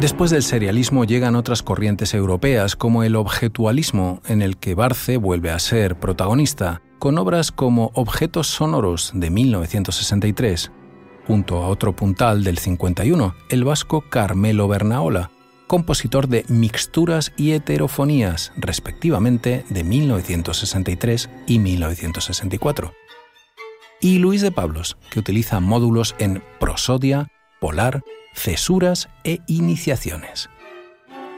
Después del serialismo llegan otras corrientes europeas como el objetualismo, en el que Barce vuelve a ser protagonista, con obras como Objetos sonoros de 1963, junto a otro puntal del 51, el vasco Carmelo Bernaola, compositor de Mixturas y Heterofonías, respectivamente de 1963 y 1964. Y Luis de Pablos, que utiliza módulos en prosodia, polar, cesuras e iniciaciones.